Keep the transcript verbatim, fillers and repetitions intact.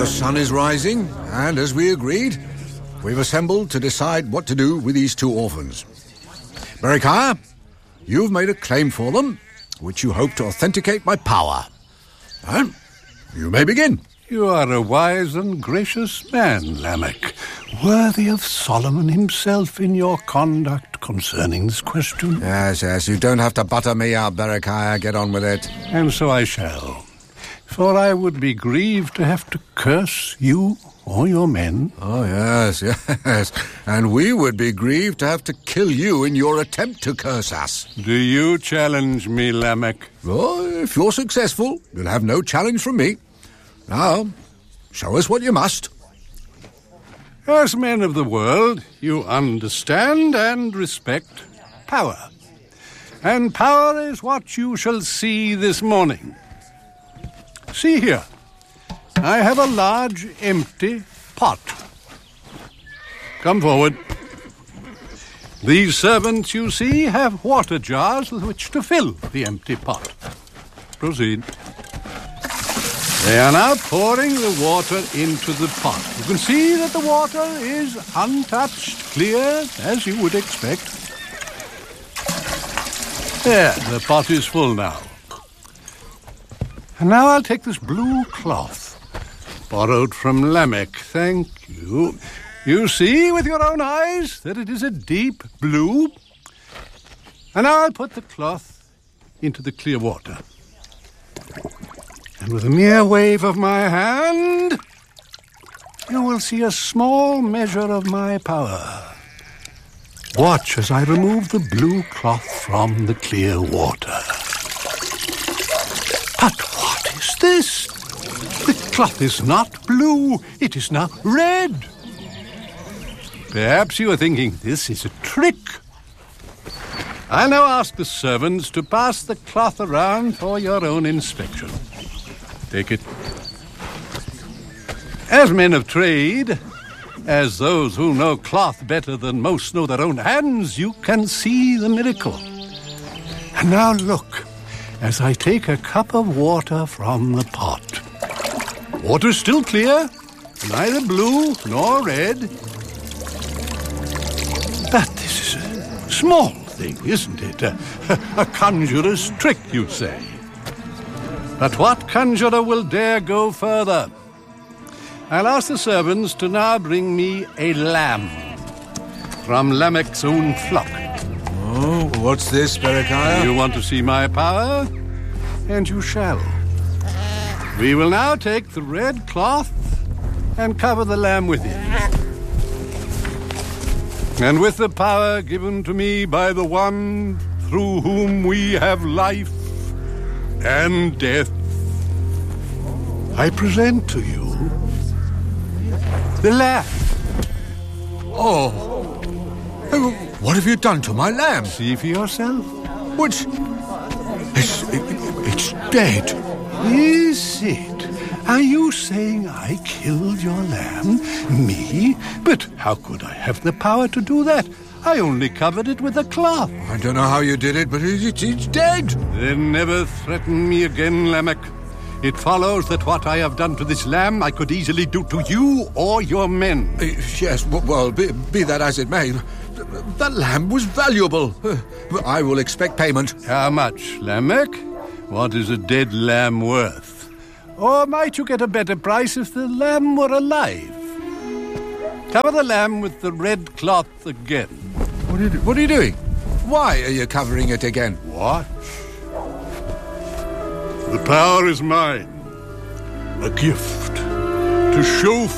The sun is rising, and as we agreed, we've assembled to decide what to do with these two orphans. Berechiah, you've made a claim for them, which you hope to authenticate by power. And you may begin. You are a wise and gracious man, Lamech, worthy of Solomon himself in your conduct concerning this question. Yes, yes, you don't have to butter me out, Berechiah. Get on with it. And so I shall. For I would be grieved to have to curse you or your men. Oh, yes, yes. And we would be grieved to have to kill you in your attempt to curse us. Do you challenge me, Lamech? Oh, if you're successful, you'll have no challenge from me. Now, show us what you must. As men of the world, you understand and respect power. And power is what you shall see this morning. See here. I have a large, empty pot. Come forward. These servants, you see, have water jars with which to fill the empty pot. Proceed. They are now pouring the water into the pot. You can see that the water is untouched, clear, as you would expect. There, the pot is full now. And now I'll take this blue cloth, borrowed from Lamech, thank you. You see with your own eyes that it is a deep blue. And now I'll put the cloth into the clear water. And with a mere wave of my hand, you will see a small measure of my power. Watch as I remove the blue cloth from the clear water. But what is this? The cloth is not blue. It is now red. Perhaps you are thinking this is a trick. I now ask the servants to pass the cloth around for your own inspection. Take it. As men of trade, as those who know cloth better than most know their own hands, you can see the miracle. And now look, as I take a cup of water from the pot. Water's still clear, neither blue nor red. But this is a small thing, isn't it? A, a conjurer's trick, you say. But what conjurer will dare go further? I'll ask the servants to now bring me a lamb from Lamech's own flock. Oh, what's this, Berechiah? You want to see my power? And you shall. We will now take the red cloth and cover the lamb with it. And with the power given to me by the one through whom we have life and death, I present to you the lamb. Oh, what have you done to my lamb? See for yourself. Which, it's, it, it's dead. Is it? Are you saying I killed your lamb? Me? But how could I have the power to do that? I only covered it with a cloth. I don't know how you did it, but it's, it's dead. Then never threaten me again, Lamech. It follows that what I have done to this lamb I could easily do to you or your men. Uh, yes, well, be, be that as it may, that lamb was valuable. Uh, I will expect payment. How much, Lamech? What is a dead lamb worth? Or might you get a better price if the lamb were alive? Cover the lamb with the red cloth again. What are you, what are you doing? Why are you covering it again? Watch. The power is mine. A gift to show